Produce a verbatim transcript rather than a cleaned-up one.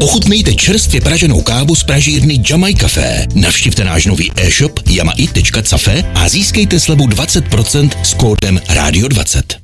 Ochutnejte čerstvě praženou kávu z pražírny Jamaj Café. Navštivte náš nový e-shop jamai tečka cafe a získejte slevu dvacet procent s kódem rádio dvacet.